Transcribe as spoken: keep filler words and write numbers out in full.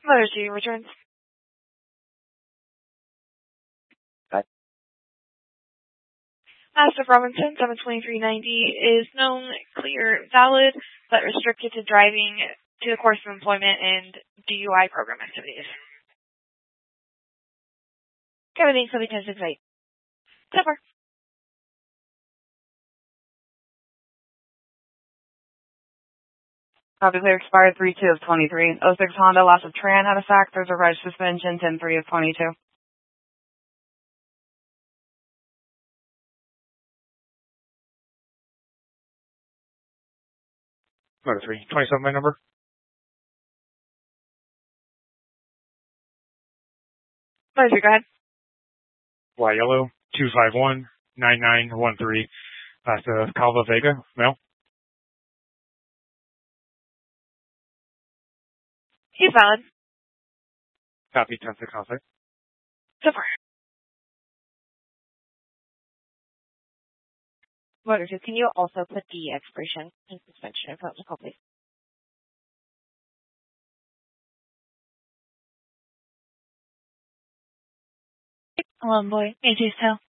Motor two returns. Good. Master Robinson, seven twenty-three ninety, is known, clear, valid, but restricted to driving to the course of employment and D U I program activities. Everything so we ten six eight. So far. Copy clear expired three two of twenty-three. oh six Honda loss of Tran had a factors of reg suspension ten three of twenty-two. Motor three, twenty-seven by number. Motor three, go ahead. Y yellow, two five one, nine nine one three. That's uh, Calva Vega, male. He's valid. Copy ten six on site. So far. Motor two, can you also put the expiration and suspension of the call, please? Alarm boy, A J's tail.